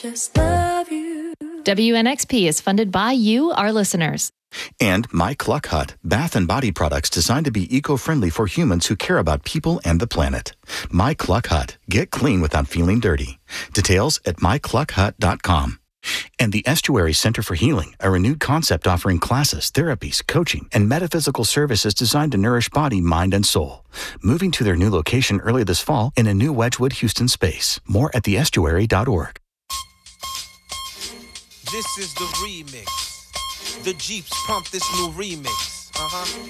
Just love you. WNXP is funded by you, our listeners. And My Cluck Hut, bath and body products designed to be eco-friendly for humans who care about people and the planet. My Cluck Hut. Get clean without feeling dirty. Details at mycluckhut.com. And the Estuary Center for Healing, a renewed concept offering classes, therapies, coaching, and metaphysical services designed to nourish body, mind, and soul. Moving to their new location early this fall in a new Wedgwood, Houston space. More at theestuary.org. This is the remix. The Jeeps pump this new remix.